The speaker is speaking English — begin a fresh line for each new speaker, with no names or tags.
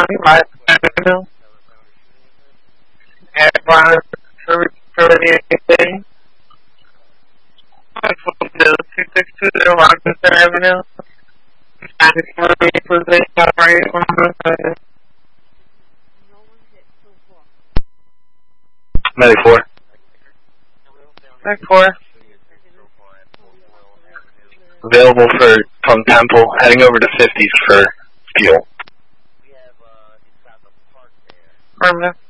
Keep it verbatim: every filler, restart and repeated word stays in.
twenty-five Avenue. And one thirty-eight. two six two zero Washington Avenue.
ninety-four.
ninety-four.
Available for from Temple, heading over to fifties for fuel.
Permanent.